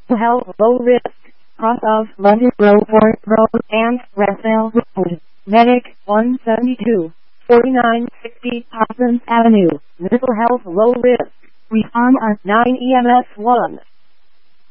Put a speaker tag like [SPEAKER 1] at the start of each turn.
[SPEAKER 1] Health Low Risk, cross of London Road and Redfield Road, Medic 172, 4960 Parsons Avenue, Mental Health Low Risk, respond on 9 EMS 1.